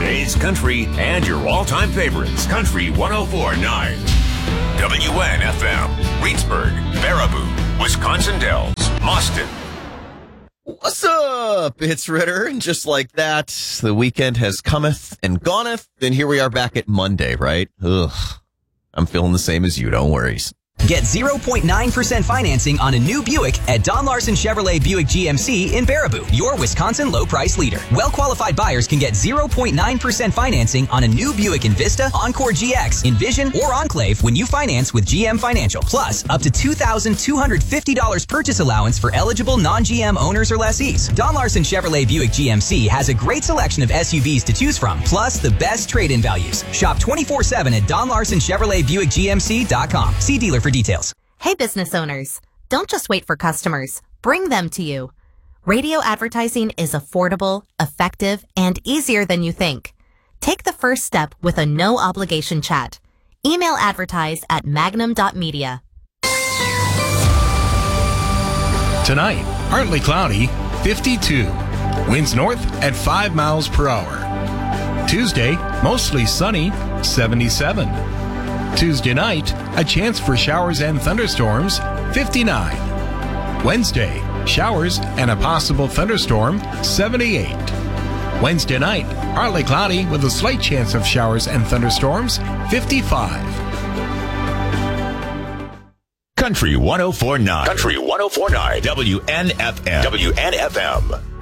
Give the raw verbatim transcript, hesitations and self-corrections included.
Today's country and your all-time favorites. Country one oh four point nine. W N F M. Reedsburg, Baraboo, Wisconsin Dells, Mauston. What's up? It's Ritter, and just like that, the weekend has cometh and goneth, and here we are back at Monday, right? Ugh. I'm feeling the same as you, don't worry. Get zero point nine percent financing on a new Buick at Don Larson Chevrolet Buick G M C in Baraboo, your Wisconsin low-price leader. Well-qualified buyers can get zero point nine percent financing on a new Buick Envista, Encore G X, Envision, or Enclave when you finance with G M Financial. Plus, up to two thousand two hundred fifty dollars purchase allowance for eligible non-G M owners or lessees. Don Larson Chevrolet Buick G M C has a great selection of S U Vs to choose from, plus the best trade-in values. Shop twenty-four seven at Don Larson Chevrolet Buick G M C dot com. See dealer for details. Hey, business owners, don't just wait for customers. Bring them to you. Radio advertising is affordable, effective, and easier than you think. Take the first step with a no-obligation chat. Email advertise at magnum dot media. Tonight, partly cloudy, fifty-two. Winds north at five miles per hour. Tuesday, mostly sunny, seventy-seven. Tuesday night, a chance for showers and thunderstorms, fifty-nine. Wednesday, showers and a possible thunderstorm, seventy-eight. Wednesday night, partly cloudy with a slight chance of showers and thunderstorms, fifty-five. Country one oh four point nine. Country one oh four point nine. W N F M. W N F M.